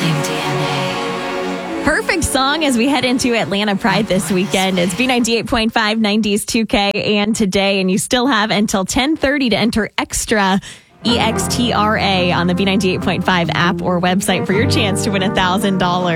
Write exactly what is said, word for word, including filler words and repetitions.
same D N A. Perfect song as we head into Atlanta Pride this weekend. It's B ninety-eight point five, nineties two K and today, and you still have until ten thirty to enter extra E X T R A on the B ninety-eight point five app or website for your chance to win one thousand dollars.